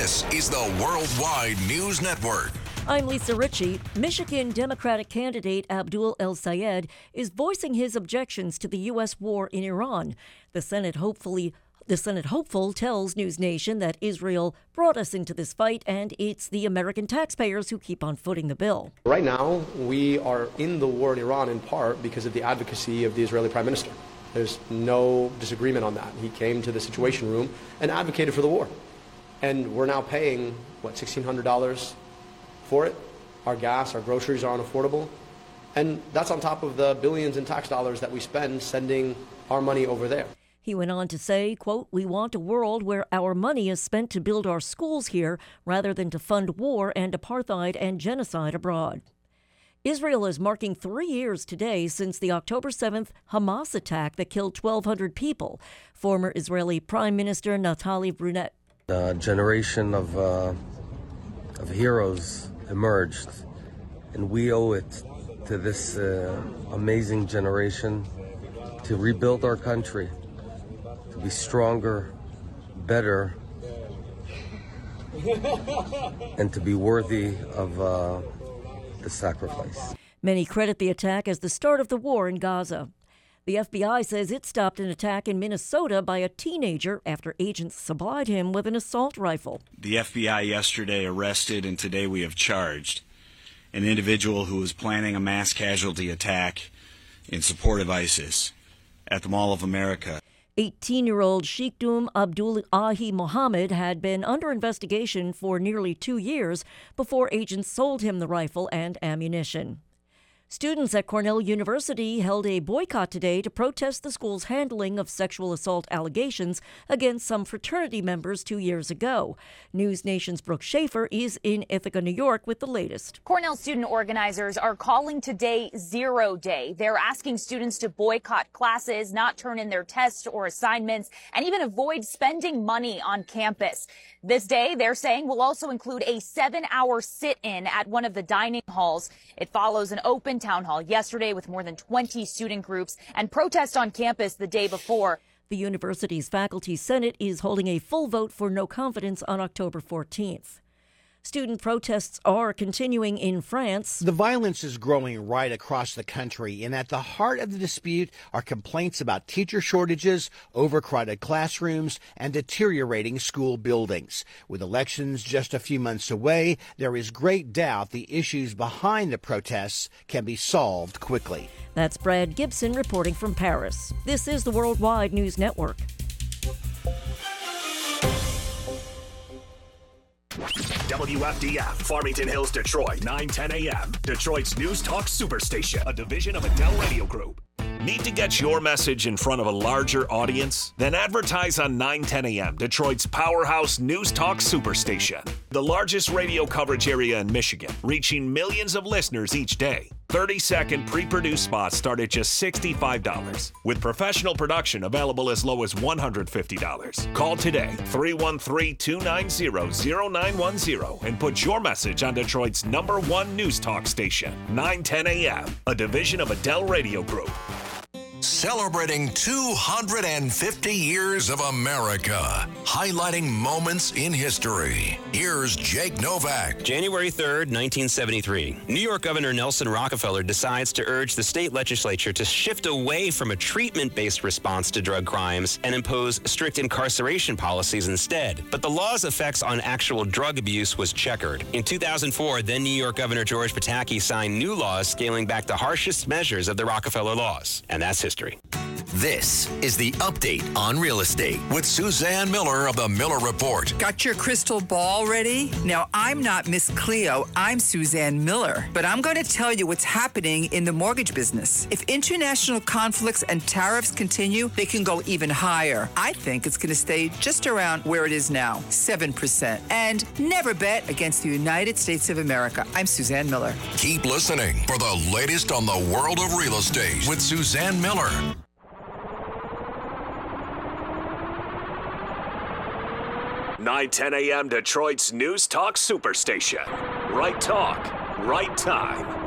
This is the Worldwide News Network. I'm Lisa Ritchie. Michigan Democratic candidate Abdul El-Sayed is voicing his objections to the U.S. war in Iran. The Senate hopeful tells News Nation that Israel brought us into this fight and it's the American taxpayers who keep on footing the bill. Right now, we are in the war in Iran in part because of the advocacy of the Israeli Prime Minister. There's no disagreement on that. He came to the Situation Room and advocated for the war. And we're now paying, $1,600 for it. Our gas, our groceries are unaffordable. And that's on top of the billions in tax dollars that we spend sending our money over there. He went on to say, quote, "We want a world where our money is spent to build our schools here rather than to fund war and apartheid and genocide abroad." Israel is marking 3 years today since the October 7th Hamas attack that killed 1,200 people. Former Israeli Prime Minister Naftali Bennett. A generation of heroes emerged, and we owe it to this amazing generation to rebuild our country, to be stronger, better, and to be worthy of the sacrifice. Many credit the attack as the start of the war in Gaza. The FBI says it stopped an attack in Minnesota by a teenager after agents supplied him with an assault rifle. The FBI yesterday arrested and today we have charged an individual who was planning a mass casualty attack in support of ISIS at the Mall of America. 18-year-old Sheikhdum Abdullahi Mohammed had been under investigation for nearly 2 years before agents sold him the rifle and ammunition. Students at Cornell University held a boycott today to protest the school's handling of sexual assault allegations against some fraternity members 2 years ago. News Nation's Brooke Schaefer is in Ithaca, New York, with the latest. Cornell student organizers are calling today Zero Day. They're asking students to boycott classes, not turn in their tests or assignments, and even avoid spending money on campus. This day, they're saying, will also include a 7-hour sit-in at one of the dining halls. It follows an open town hall yesterday with more than 20 student groups and protests on campus the day before. The university's faculty senate is holding a full vote for no confidence on October 14th. Student protests are continuing in France. The violence is growing right across the country, and at the heart of the dispute are complaints about teacher shortages, overcrowded classrooms, and deteriorating school buildings. With elections just a few months away, there is great doubt the issues behind the protests can be solved quickly. That's Brad Gibson reporting from Paris. This is the Worldwide News Network. WFDF, Farmington Hills, Detroit, 9:10 a.m. Detroit's News Talk Superstation, a division of Adele Radio Group. Need to get your message in front of a larger audience? Then advertise on 9:10 a.m., Detroit's powerhouse News Talk Superstation. The largest radio coverage area in Michigan, reaching millions of listeners each day. 30-second pre-produced spots start at just $65, with professional production available as low as $150. Call today, 313-290-0910, and put your message on Detroit's #1 news talk station, 9:10 a.m., a division of Adele Radio Group. Celebrating 250 years of America, highlighting moments in history. Here's Jake Novak. January 3rd, 1973. New York Governor Nelson Rockefeller decides to urge the state legislature to shift away from a treatment-based response to drug crimes and impose strict incarceration policies instead. But the law's effects on actual drug abuse was checkered. In 2004, then New York Governor George Pataki signed new laws scaling back the harshest measures of the Rockefeller laws. And that's history. This is the update on real estate with Suzanne Miller of the Miller Report. Got your crystal ball ready? Now, I'm not Miss Cleo, I'm Suzanne Miller, but I'm going to tell you what's happening in the mortgage business. If international conflicts and tariffs continue, they can go even higher. I think it's going to stay just around where it is now, 7%. And never bet against the United States of America. I'm Suzanne Miller. Keep listening for the latest on the world of real estate with Suzanne Miller. 9:10 a.m. Detroit's News Talk Superstation. Right talk, right time.